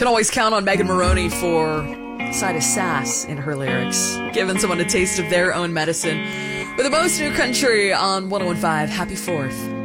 Can always count on Megan Moroney for a side of sass in her lyrics, giving someone a taste of their own medicine. With the most new country on 101.5. Happy 4th.